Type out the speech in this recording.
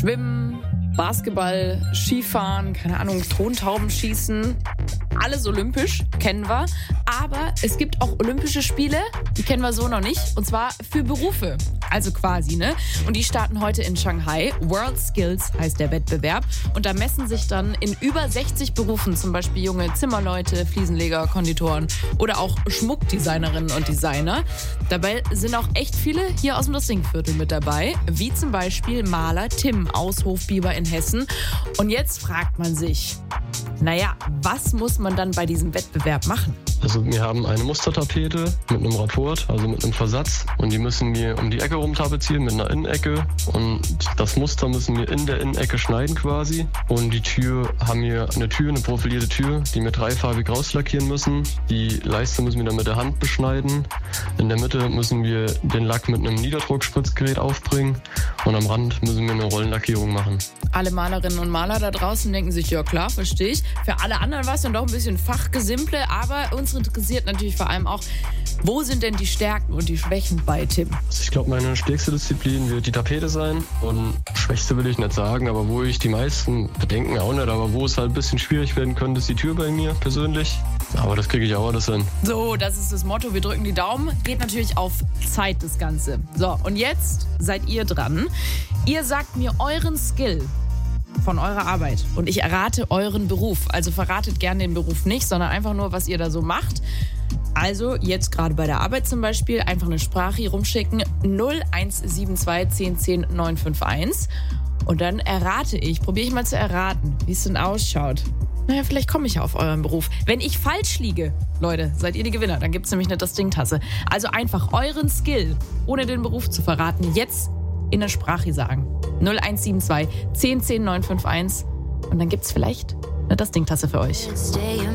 Schwimmen, Basketball, Skifahren, keine Ahnung, Tontaubenschießen. Alles olympisch, kennen wir. Aber es gibt auch olympische Spiele, die kennen wir so noch nicht. Und zwar für Berufe. Also quasi, ne? Und die starten heute in Shanghai. World Skills heißt der Wettbewerb. Und da messen sich dann in über 60 Berufen, zum Beispiel junge Zimmerleute, Fliesenleger, Konditoren oder auch Schmuckdesignerinnen und Designer. Dabei sind auch echt viele hier aus dem Lustingviertel mit dabei. Wie zum Beispiel Maler Tim aus Hofbieber in Hessen. Und jetzt fragt man sich, naja, was muss man dann bei diesem Wettbewerb machen? Also wir haben eine Mustertapete mit einem Rapport, also mit einem Versatz. Und die müssen wir um die Ecke rum tapezieren mit einer Innenecke. Und das Muster müssen wir in der Innenecke schneiden quasi. Und die Tür haben wir eine profilierte Tür, die wir dreifarbig rauslackieren müssen. Die Leiste müssen wir dann mit der Hand beschneiden. In der Mitte müssen wir den Lack mit einem Niederdruckspritzgerät aufbringen. Und am Rand müssen wir eine Rollenlackierung machen. Alle Malerinnen und Maler da draußen denken sich, ja klar, verstehe ich. Für alle anderen war es dann doch ein bisschen Fachgesimple, aber uns interessiert natürlich vor allem auch, wo sind denn die Stärken und die Schwächen bei Tim? Also ich glaube, meine stärkste Disziplin wird die Tapete sein. Und schwächste will ich nicht sagen, aber wo ich die meisten Bedenken auch nicht, aber wo es halt ein bisschen schwierig werden könnte, ist die Tür bei mir persönlich. Aber das kriege ich auch alles hin. So, das ist das Motto, wir drücken die Daumen. Geht natürlich auf Zeit das Ganze. So, und jetzt seid ihr dran. Ihr sagt mir euren Skill von eurer Arbeit und ich errate euren Beruf. Also verratet gerne den Beruf nicht, sondern einfach nur, was ihr da so macht. Also jetzt gerade bei der Arbeit zum Beispiel einfach eine Sprache rumschicken 0172 10 10 951 und dann probiere ich mal zu erraten, wie es denn ausschaut. Naja, vielleicht komme ich ja auf euren Beruf. Wenn ich falsch liege, Leute, seid ihr die Gewinner. Dann gibt es nämlich eine Das Ding-Tasse. Also einfach euren Skill, ohne den Beruf zu verraten, jetzt in der Sprache sagen. 0172 10 10 951 und dann gibt's vielleicht eine Das Ding-Tasse für euch.